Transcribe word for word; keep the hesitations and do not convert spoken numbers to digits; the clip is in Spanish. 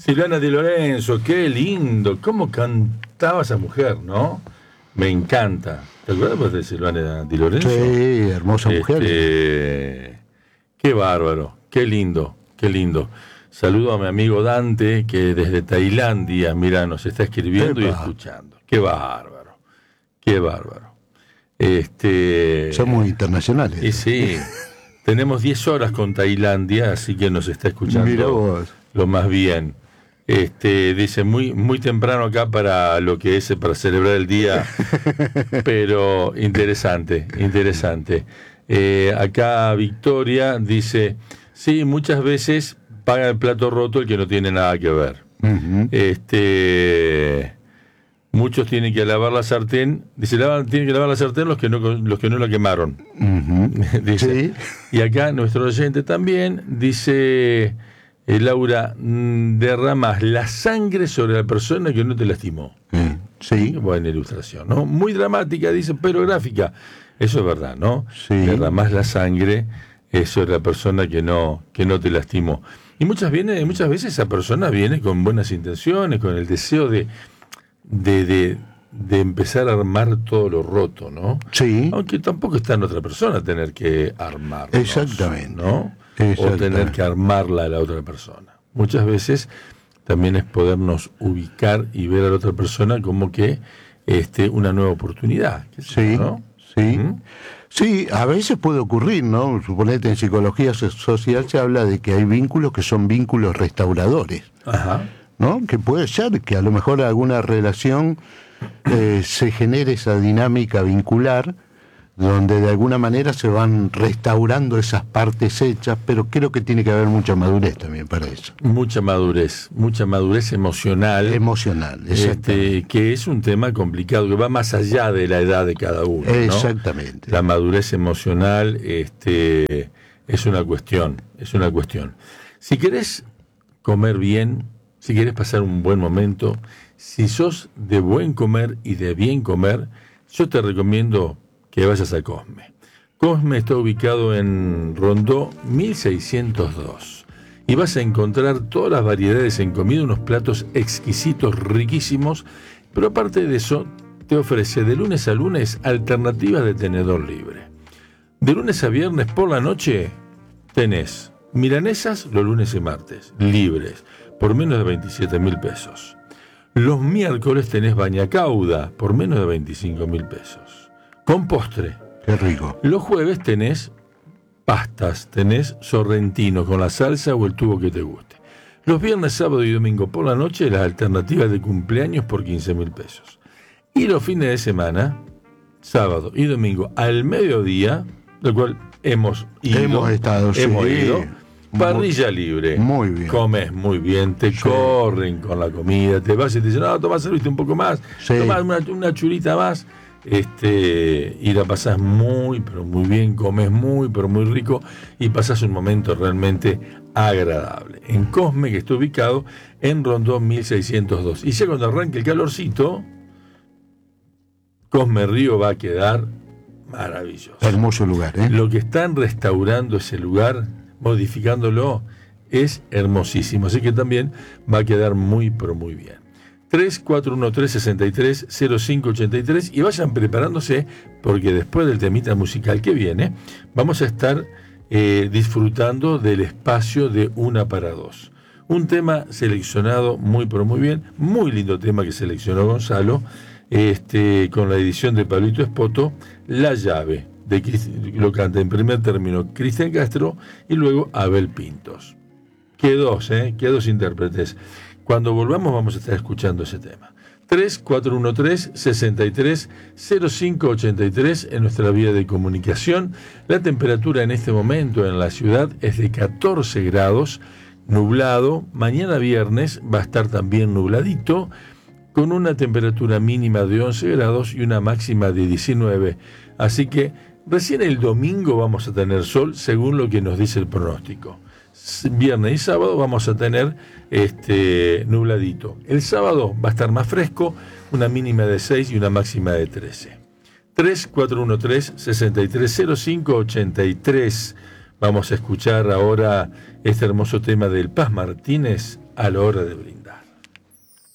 Silvana Di Lorenzo, qué lindo. ¿Cómo cantaba esa mujer, no? Me encanta. ¿Te acuerdas de Silvana Di Lorenzo? Sí, hermosa este, mujer. Qué bárbaro, qué lindo, qué lindo. Saludo a mi amigo Dante, que desde Tailandia, mira, nos está escribiendo Epa. y escuchando. Qué bárbaro, qué bárbaro. Este, Somos internacionales. Y sí, tenemos diez horas con Tailandia, así que nos está escuchando Mirá vos. Lo más bien. Este, dice, muy, muy temprano acá para lo que es, para celebrar el día, pero interesante, interesante. Eh, acá Victoria dice, sí, muchas veces paga el plato roto el que no tiene nada que ver. Uh-huh. Este, muchos tienen que lavar la sartén, dice, lavan, tienen que lavar la sartén los que no, los que no la quemaron. Uh-huh. Dice, sí. Y acá nuestro oyente también dice, eh, Laura, derramas la sangre sobre la persona que no te lastimó. Uh-huh. Sí. Buena ilustración, ¿no? Muy dramática, dice, pero gráfica. Eso es verdad, ¿no? Sí. Derramás la sangre eh, sobre la persona que no, que no te lastimó. Y muchas, viene, muchas veces esa persona viene con buenas intenciones, con el deseo de, de, de, de empezar a armar todo lo roto, ¿no? Sí. Aunque tampoco está en otra persona tener que armarlo. Exactamente. ¿No? Exactamente. O tener que armarla a la otra persona. Muchas veces también es podernos ubicar y ver a la otra persona como que este, una nueva oportunidad. Sí, ¿no? sí. ¿Mm? Sí, a veces puede ocurrir, ¿no? Suponete en psicología social se habla de que hay vínculos que son vínculos restauradores. Ajá. ¿No? Que puede ser que a lo mejor alguna relación eh, se genere esa dinámica vincular donde de alguna manera se van restaurando esas partes hechas, pero creo que tiene que haber mucha madurez también para eso. Mucha madurez, mucha madurez emocional. Emocional, este, que es un tema complicado, que va más allá de la edad de cada uno, ¿no? Exactamente. La madurez emocional este, es una cuestión, es una cuestión. Si querés comer bien, si querés pasar un buen momento, si sos de buen comer y de bien comer, yo te recomiendo que vayas a Cosme. Cosme está ubicado en Rondó mil seiscientos dos y vas a encontrar todas las variedades en comida, unos platos exquisitos, riquísimos, pero aparte de eso te ofrece de lunes a lunes alternativas de tenedor libre. De lunes a viernes por la noche tenés milanesas los lunes y martes, libres, por menos de veintisiete mil pesos. Los miércoles tenés bañacauda por menos de veinticinco mil pesos. Con postre. Qué rico. Los jueves tenés pastas, tenés sorrentino con la salsa o el tubo que te guste. Los viernes, sábado y domingo por la noche, las alternativas de cumpleaños por quince mil pesos. Y los fines de semana, sábado y domingo al mediodía, del cual hemos ido. Hemos estado, hemos sí. ido. Parrilla libre. Muy bien. Comes muy bien, te sí. corren con la comida, te vas y te dicen, no, tomás, serviste un poco más, sí. tomás una, una churita más. Este, y la pasás muy, pero muy bien, comes muy, pero muy rico y pasás un momento realmente agradable. En Cosme, que está ubicado en Rondón mil seiscientos dos. Y ya cuando arranque el calorcito, Cosme Río va a quedar maravilloso. Hermoso lugar, ¿eh? Lo que están restaurando ese lugar, modificándolo, es hermosísimo. Así que también va a quedar muy, pero muy bien. tres cuatro uno tres, seis tres, cero cinco ocho tres y vayan preparándose porque después del temita musical que viene vamos a estar eh, disfrutando del espacio de Una para Dos. Un tema seleccionado muy pero muy bien, muy lindo tema que seleccionó Gonzalo, este, con la edición de Pablito Espoto, La Llave, de, lo canta en primer término Cristian Castro y luego Abel Pintos. Qué dos, ¿eh? Qué dos intérpretes. Cuando volvamos vamos a estar escuchando ese tema. tres cuatro uno tres, seis tres, cero cinco ocho tres en nuestra vía de comunicación. La temperatura en este momento en la ciudad es de catorce grados, nublado. Mañana viernes va a estar también nubladito, con una temperatura mínima de once grados y una máxima de diecinueve. Así que recién el domingo vamos a tener sol, según lo que nos dice el pronóstico. Viernes y sábado vamos a tener este nubladito. El sábado va a estar más fresco, una mínima de seis y una máxima de trece. tres cuatro uno tres, seis tres, cero cinco ocho tres. Vamos a escuchar ahora este hermoso tema del Paz Martínez, A la hora de brindar.